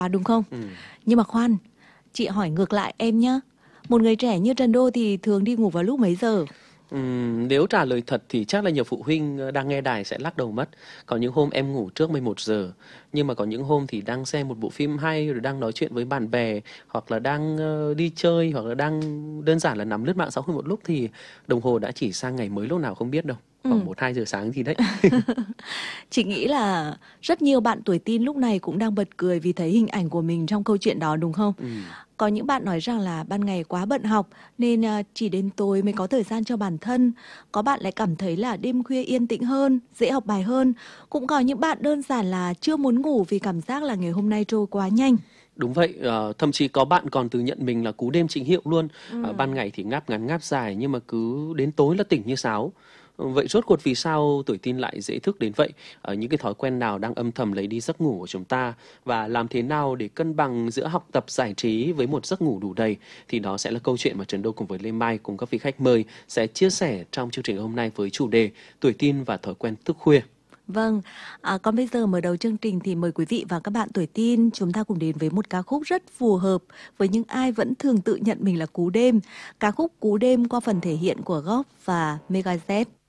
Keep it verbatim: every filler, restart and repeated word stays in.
À, đúng không? Ừ. Nhưng mà khoan, chị hỏi ngược lại em nhá. Một người trẻ như Trần Đô thì thường đi ngủ vào lúc mấy giờ? Ừm, nếu trả lời thật thì chắc là nhiều phụ huynh ờ, đang nghe đài sẽ lắc đầu mất. Có những hôm em ngủ trước mười một giờ, nhưng mà có những hôm thì đang xem một bộ phim hay, rồi đang nói chuyện với bạn bè, hoặc là đang ờ, đi chơi, hoặc là đang đơn giản là nằm lướt mạng xã hội một lúc thì đồng hồ đã chỉ sang ngày mới lúc nào không biết đâu. Khoảng Ừ. một hai giờ sáng thì đấy. Chị nghĩ là rất nhiều bạn tuổi teen lúc này cũng đang bật cười vì thấy hình ảnh của mình trong câu chuyện đó đúng không? Ừm. Có những bạn nói rằng là ban ngày quá bận học nên à, chỉ đến tối mới có thời gian cho bản thân. Có bạn lại cảm thấy là đêm khuya yên tĩnh hơn, dễ học bài hơn. Cũng có những bạn đơn giản là chưa muốn ngủ vì cảm giác là ngày hôm nay trôi quá nhanh. Đúng vậy, ờ, thậm chí có bạn còn tự nhận mình là cú đêm chính hiệu luôn. Ờ, Ừ. ban ngày thì ngáp ngắn ngáp dài nhưng mà cứ đến tối là tỉnh như sáo. Ờ, Vậy rốt cuộc vì sao tuổi teen lại dễ thức đến vậy? Ờ, những cái thói quen nào đang âm thầm lấy đi giấc ngủ của chúng ta? Và làm thế nào để cân bằng giữa học tập giải trí với một giấc ngủ đủ đầy? Thì đó sẽ là câu chuyện mà Trần Đô cùng với Lê Mai cùng các vị khách mời sẽ chia sẻ trong chương trình hôm nay với chủ đề tuổi teen và thói quen thức khuya. Vâng, à, còn bây giờ mở đầu chương trình thì mời quý vị và các bạn tuổi teen chúng ta cùng đến với một ca khúc rất phù hợp với những ai vẫn thường tự nhận mình là cú đêm. Ca khúc Cú đêm qua phần thể hiện của Góp và Megazet.